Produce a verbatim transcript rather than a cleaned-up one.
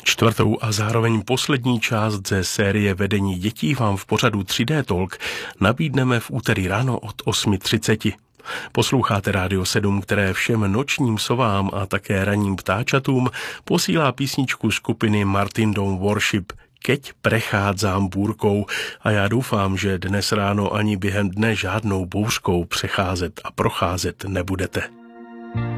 Čtvrtou a zároveň poslední část ze série vedení dětí vám v pořadu tři dé Talk nabídneme v úterý ráno od osm třicet. Posloucháte Rádio sedm, které všem nočním sovám a také ranním ptáčatům posílá písničku skupiny Martin Dawn Worship Keď prechádzám bůrkou, a já doufám, že dnes ráno ani během dne žádnou bouřkou přecházet a procházet nebudete.